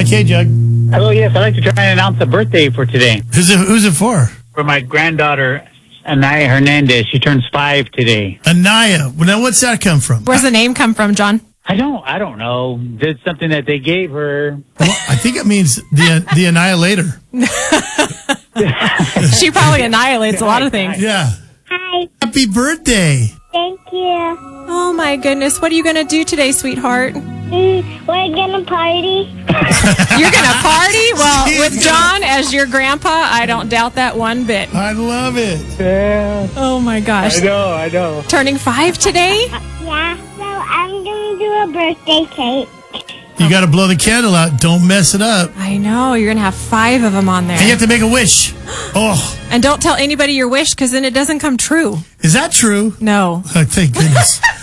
K-Jug. Hello, yes, I'd like to try and announce a birthday for today. Who's it for? For my granddaughter, Anaya Hernandez. She turns 5 today. Anaya. Well, now, what's that come from? Where's the name come from, John? I don't know. It's something that they gave her. Well, I think it means the annihilator. She probably annihilates a lot of things. Yeah. Hi. Happy birthday. Thank you. Oh, my goodness. What are you going to do today, sweetheart? We're gonna party. You're going to party? Well, with John as your grandpa, I don't doubt that one bit. I love it. Yeah, Oh, my gosh. I know. Turning 5 today? Yeah, so I'm gonna do a birthday cake. You got to blow the candle out. Don't mess it up. I know. You're going to have 5 of them on there. And you have to make a wish. Oh, And don't tell anybody your wish because then it doesn't come true. is that true? No. Oh, thank goodness.